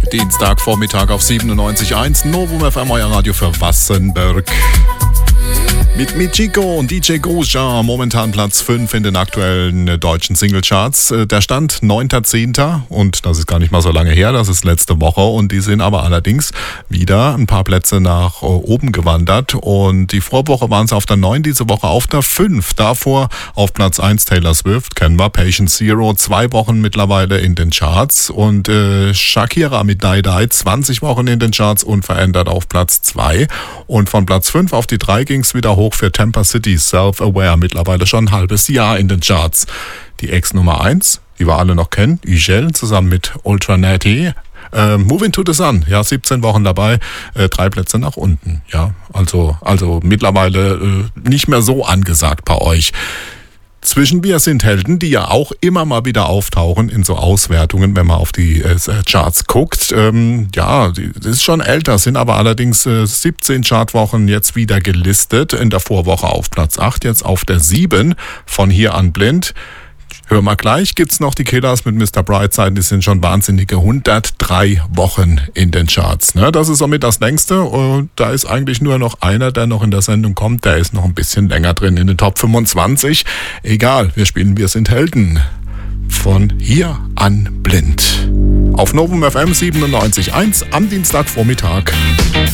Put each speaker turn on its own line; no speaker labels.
Dienstagvormittag auf 97.1 Novum FM, euer Radio für Wassenberg. Mit Michiko und DJ Gosha, momentan Platz 5 in den aktuellen deutschen Singlecharts. Der Stand 9.10. und das ist gar nicht mal so lange her, das ist letzte Woche und die sind aber allerdings wieder ein paar Plätze nach oben gewandert und die Vorwoche waren es auf der 9, diese Woche auf der 5. Davor auf Platz 1 Taylor Swift, kennen wir, Patient Zero, 2 Wochen mittlerweile in den Charts und Shakira mit Die Die, 20 Wochen in den Charts, unverändert auf Platz 2 und von Platz 5 auf die 3 ging es wieder hoch für Tampa City, Self-Aware, mittlerweile schon ein halbes Jahr in den Charts. Die Ex Nummer 1, die wir alle noch kennen, Ugel, zusammen mit Ultra Natty. Moving to the Sun, ja, 17 Wochen dabei, 3 Plätze nach unten, ja, also mittlerweile nicht mehr so angesagt bei euch. Zwischen Wir sind Helden, die ja auch immer mal wieder auftauchen in so Auswertungen, wenn man auf die Charts guckt. Das ist schon älter, sind aber allerdings 17 Chartwochen jetzt wieder gelistet. In der Vorwoche auf Platz 8, jetzt auf der 7 von Hier an Blind. Hören wir gleich, gibt's noch die Killers mit Mr. Brightside, die sind schon wahnsinnige 103 Wochen in den Charts. Ne? Das ist somit das längste und da ist eigentlich nur noch einer, der noch in der Sendung kommt, der ist noch ein bisschen länger drin in den Top 25. Egal, wir spielen Wir sind Helden von Hier an Blind. Auf Novum FM 97.1 am Dienstagvormittag.